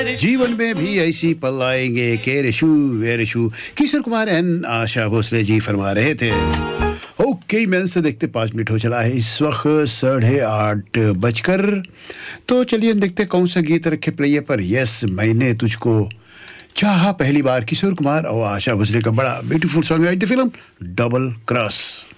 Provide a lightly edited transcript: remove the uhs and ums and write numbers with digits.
जीवन में भी ऐसी पल आएंगे के रेशु वेरेशु किशोर कुमार एंड आशा भोसले जी फरमा रहे थे। ओके मैन से देखते 5 मिनट हो चला है इस वक्त 8:30 तो चलिए देखते कौन सा गीत रखे प्ले पर। यस मैंने तुझको चाहा पहली बार किशोर कुमार और आशा भोसले का बड़ा ब्यूटीफुल सॉन्ग है द फिल्म डबल क्रॉस।